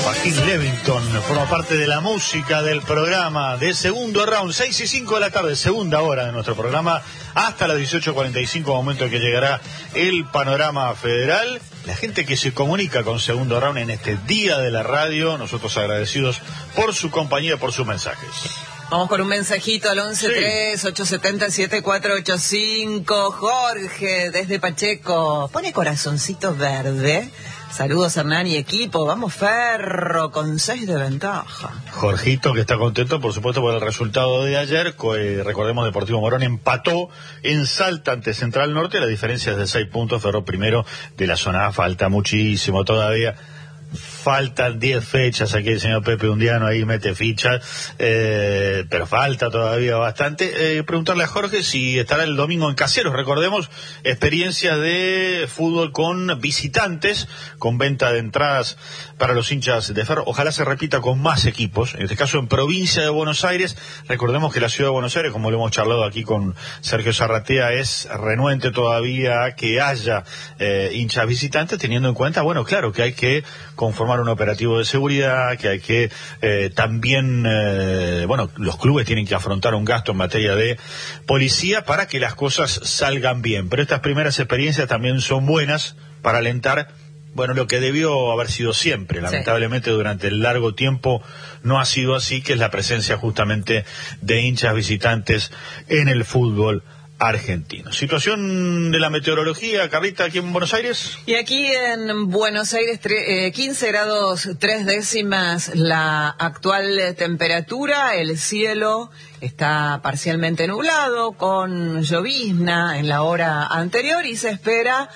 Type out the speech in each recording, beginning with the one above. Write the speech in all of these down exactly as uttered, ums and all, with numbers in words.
Joaquín Levington forma parte de la música del programa de Segundo Round, seis y cinco de la tarde, segunda hora de nuestro programa, hasta las dieciocho cuarenta y cinco, momento en que llegará el panorama federal. La gente que se comunica con Segundo Round en este día de la radio, nosotros agradecidos por su compañía, por sus mensajes. Vamos con un mensajito al once tres ocho siete cero siete cuatro ocho cinco. Jorge, desde Pacheco, pone corazoncito verde. Saludos, Hernán y equipo. Vamos, Ferro, con seis de ventaja. Jorgito, que está contento, por supuesto, por el resultado de ayer. Eh, recordemos, Deportivo Morón empató en Salta ante Central Norte. La diferencia es de seis puntos. Ferro primero de la zona A. Falta muchísimo todavía. Faltan diez fechas, aquí el señor Pepe Undiano ahí mete fichas, eh, pero falta todavía bastante. Eh, preguntarle a Jorge si estará el domingo en Caseros. Recordemos, experiencias de fútbol con visitantes, con venta de entradas para los hinchas de Ferro. Ojalá se repita con más equipos, en este caso en provincia de Buenos Aires. Recordemos que la ciudad de Buenos Aires, como lo hemos charlado aquí con Sergio Zarratea, es renuente todavía a que haya eh, hinchas visitantes, teniendo en cuenta, bueno, claro, que hay que conformar un operativo de seguridad, que hay que eh, también, eh, bueno, los clubes tienen que afrontar un gasto en materia de policía para que las cosas salgan bien. Pero estas primeras experiencias también son buenas para alentar, bueno, lo que debió haber sido siempre. Lamentablemente, sí, durante el largo tiempo no ha sido así, que es la presencia justamente de hinchas visitantes en el fútbol argentino. Situación de la meteorología, Carlita, aquí en Buenos Aires. Y aquí en Buenos Aires, eh, quince grados tres décimas la actual temperatura. El cielo está parcialmente nublado, con llovizna en la hora anterior, y se espera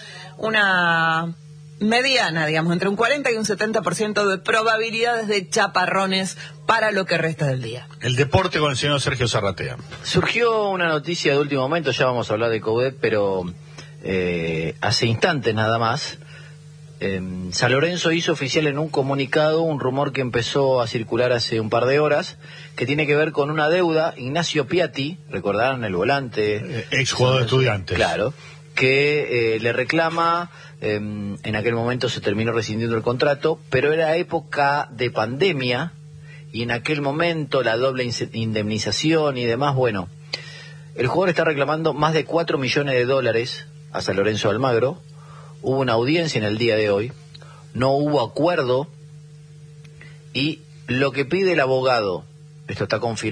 una mediana, digamos, entre un cuarenta y un setenta por ciento de probabilidades de chaparrones para lo que resta del día. El deporte con el señor Sergio Zarratea. Surgió una noticia de último momento, ya vamos a hablar de Coudet, pero eh, hace instantes nada más. Eh, San Lorenzo hizo oficial en un comunicado un rumor que empezó a circular hace un par de horas, que tiene que ver con una deuda. Ignacio Piatti, recordarán, el volante, eh, ex jugador de Estudiantes, claro, que eh, le reclama. Eh, en aquel momento se terminó rescindiendo el contrato, pero era época de pandemia, y en aquel momento la doble indemnización y demás, bueno, el jugador está reclamando más de cuatro millones de dólares a San Lorenzo de Almagro. Hubo una audiencia en el día de hoy, no hubo acuerdo, y lo que pide el abogado, esto está confirmado,